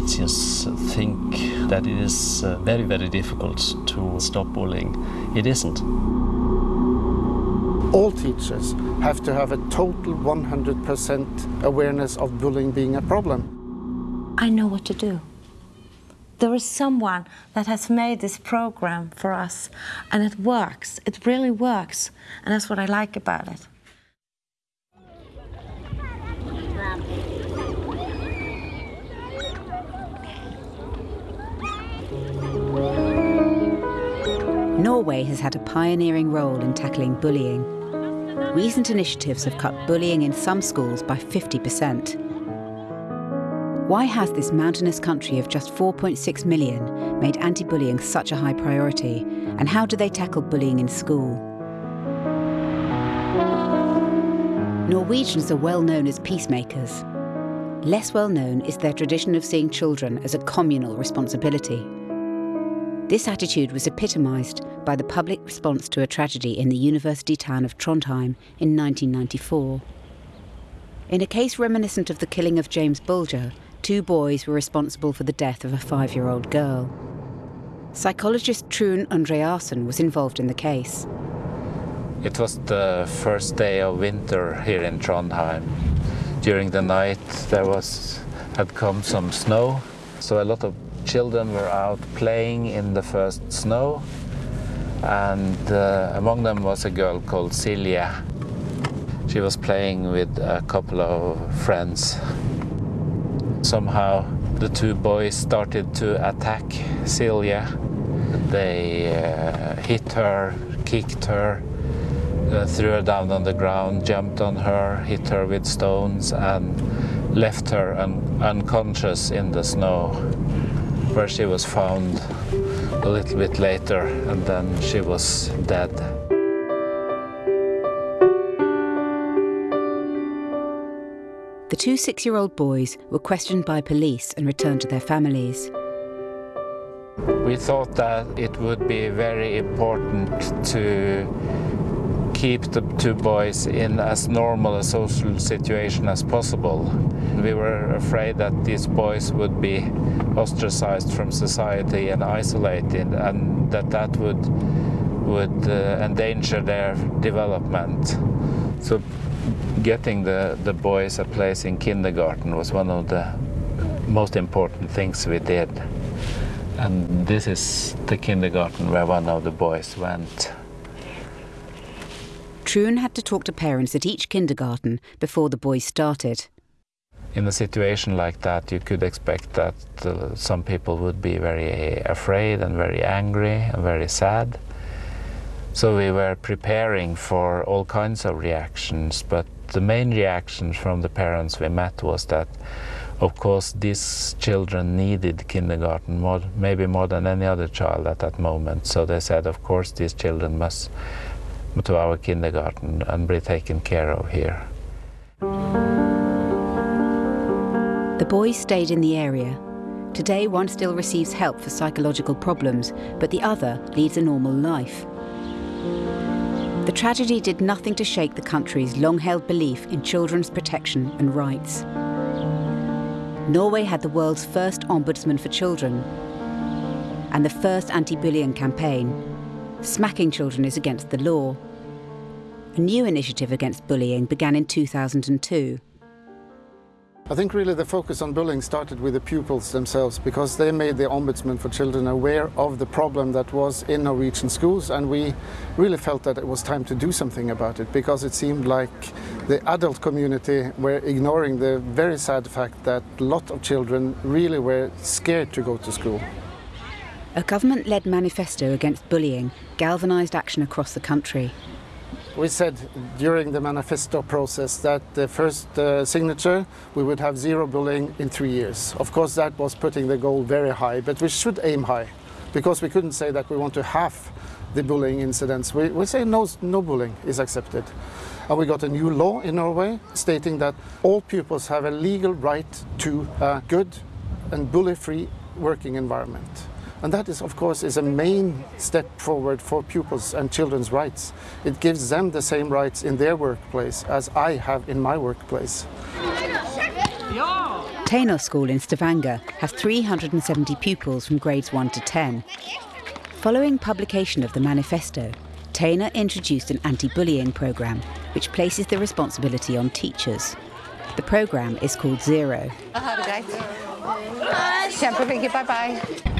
teachers think that it is very, very difficult to stop bullying. It isn't. All teachers have to have a total 100% awareness of bullying being a problem. I know what to do. There is someone that has made this program for us, and it works. It really works, and that's what I like about it. Norway has had a pioneering role in tackling bullying. Recent initiatives have cut bullying in some schools by 50%. Why has this mountainous country of just 4.6 million made anti-bullying such a high priority? And how do they tackle bullying in school? Norwegians are well known as peacemakers. Less well known is their tradition of seeing children as a communal responsibility. This attitude was epitomised by the public response to a tragedy in the university town of Trondheim in 1994. In a case reminiscent of the killing of James Bulger, 2 boys were responsible for the death of a 5-year-old girl. Psychologist Trun Andreasen was involved in the case. It was the first day of winter here in Trondheim. During the night had come some snow, so a lot of children were out playing in the first snow, and among them was a girl called Silje. She was playing with a couple of friends. Somehow the 2 boys started to attack Silje. They hit her, kicked her, threw her down on the ground, jumped on her, hit her with stones, and left her unconscious in the snow, where she was found a little bit later, and then she was dead. The 2 6-year-old boys were questioned by police and returned to their families. We thought that it would be very important to keep the 2 boys in as normal a social situation as possible. We were afraid that these boys would be ostracized from society and isolated, and that would endanger their development. So getting the boys a place in kindergarten was one of the most important things we did. And this is the kindergarten where one of the boys went. Trun had to talk to parents at each kindergarten before the boys started. In a situation like that, you could expect that some people would be very afraid and very angry and very sad. So we were preparing for all kinds of reactions, but the main reaction from the parents we met was that, of course, these children needed kindergarten maybe more than any other child at that moment. So they said, of course, these children must go to our kindergarten and be taken care of here. The boys stayed in the area. Today, one still receives help for psychological problems, but the other leads a normal life. The tragedy did nothing to shake the country's long-held belief in children's protection and rights. Norway had the world's first ombudsman for children and the first anti-bullying campaign. Smacking children is against the law. A new initiative against bullying began in 2002. I think really the focus on bullying started with the pupils themselves, because they made the Ombudsman for Children aware of the problem that was in Norwegian schools, and we really felt that it was time to do something about it, because it seemed like the adult community were ignoring the very sad fact that a lot of children really were scared to go to school. A government-led manifesto against bullying galvanised action across the country. We said during the manifesto process that the first signature we would have 0 bullying in 3 years. Of course, that was putting the goal very high, but we should aim high, because we couldn't say that we want to halve the bullying incidents. We say no bullying is accepted. And we got a new law in Norway stating that all pupils have a legal right to a good and bully-free working environment. And that is, of course, is a main step forward for pupils and children's rights. It gives them the same rights in their workplace as I have in my workplace. 10 Teinor School in Stavanger has 370 pupils from grades 1 to 10. Following publication of the manifesto, Teinor introduced an anti-bullying programme which places the responsibility on teachers. The programme is called Zero. Ha det greit. Kjempeflinke, bye bye.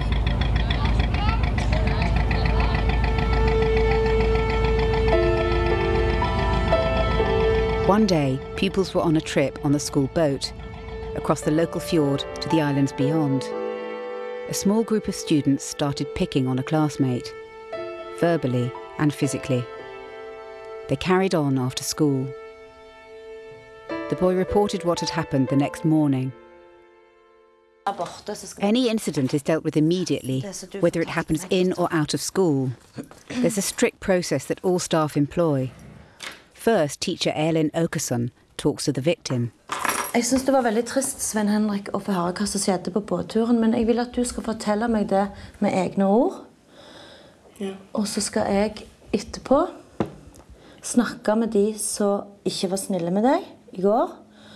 One day, pupils were on a trip on the school boat, across the local fjord to the islands beyond. A small group of students started picking on a classmate, verbally and physically. They carried on after school. The boy reported what had happened the next morning. Any incident is dealt with immediately, whether it happens in or out of school. There's a strict process that all staff employ. First, teacher Elin Åkesson talks to the victim. Jeg synes det var veldig trist, Sven Henrik, å få høre hva som skjedde på båtturen, men jeg vil at du skal fortelle meg det med egne ord. Ja. Og så skal jeg etterpå snakke med de som ikke var snille med deg i går.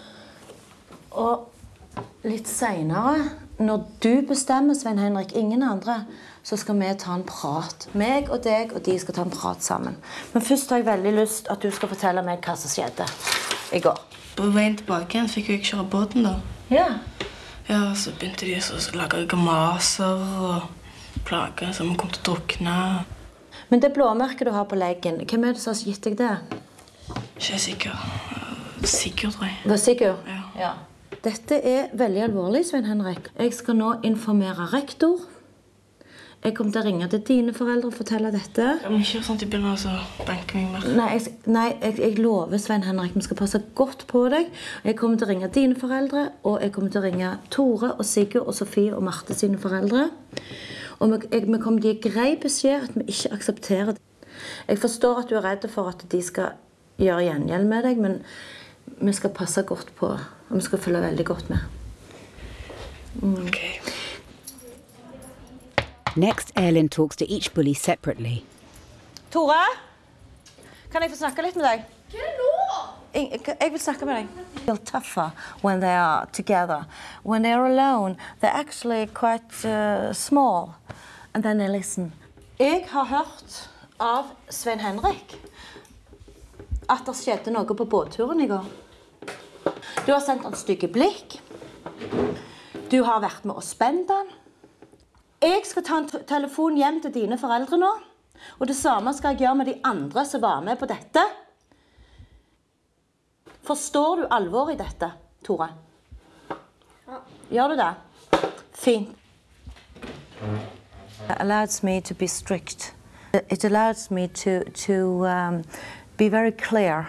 Og litt senere, når du bestemmer, Sven Henrik, ingen andre, så skal vi ta en prat. Meg og deg og de skal ta en prat sammen. Men først har jeg veldig lyst at du skal fortelle meg hva som skjedde i går. På veien tilbake igjen fikk jeg ikke kjøre båten da. Ja. Ja, så begynte de å lage grimaser og plager som kom til å drukne. Men det blåmerket du har på leggen, hvem er det som har gitt deg det? Ikke jeg sikker. Sigurd, tror jeg. Det var Sigurd? Ja. Dette er veldig alvorlig, Sven Henrik. Jeg skal nå informere rektor. Jeg kommer til å ringe til dine foreldre og fortelle dette. Ja, men ikke sånn at de begynner å banke meg mer. Nei, jeg lover, Sven Henrik, vi skal passe godt på deg. Jeg kommer til å ringe dine foreldre, og jeg kommer til å ringe Tore og Sigurd og Sofie og Marte sine foreldre. Og vi kommer til å gi grei beskjed at vi ikke aksepterer det. Jeg forstår at du er redd for at de skal gjøre gjengjeld med deg, men vi skal passe godt på, og vi skal følge veldig godt med. Ok. Next, Elin talks to each bully separately. Tore, kan jeg få snakke litt med deg? Hva er det nå? Jeg vil snakke med deg. Feel tougher when they are together. When they are alone, they're actually quite small. And then they listen. Jeg har hørt av Sven Henrik at det skjedde noe på båtturen i går. Du har sendt han stygge blikk. Du har vært med å spenne han. Jeg skal ta en telefon hjem til dine foreldre nå, og det samme skal jeg gjøre med de andre som var med på dette. Forstår du alvor i dette, Tore? Ja. Gjør du det? Fint. It allows me to be strict. It allows me to be very clear